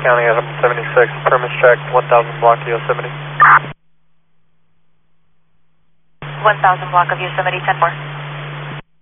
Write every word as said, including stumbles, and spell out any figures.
County, Adam seventy-six, permits check, one thousand block of Yosemite. one thousand block of Yosemite, ten four.